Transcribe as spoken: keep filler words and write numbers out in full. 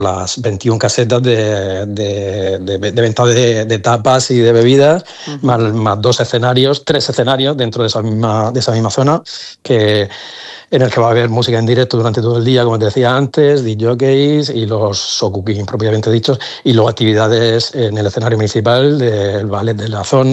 las veintiuna casetas de, de, de, de venta de, de tapas y de bebidas, uh-huh. más, más dos escenarios, tres escenarios dentro de esa misma, de esa misma zona, que, en el que va a haber música en directo durante todo el día, como te decía antes, D Js y los sokukin propiamente dichos, y luego actividades en el escenario municipal del ballet de la zona,